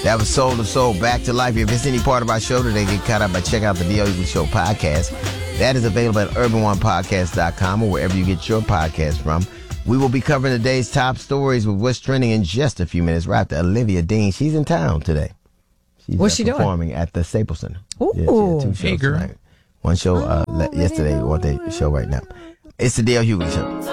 That was Soul to Soul, Back to Life. If it's any part of our show today, get caught up by check out the D.L. Hughley Show podcast. That is available at urban1podcast.com or wherever you get your podcast from. We will be covering the day's top stories with what's trending in just a few minutes. Right after Olivia Dean. She's in town today. What's she doing? Performing at the Staples Center. Ooh. Yeah, she had 2 shows hey, girl. tonight. One show yesterday, one day show right now. It's the D.L. Hughley Show.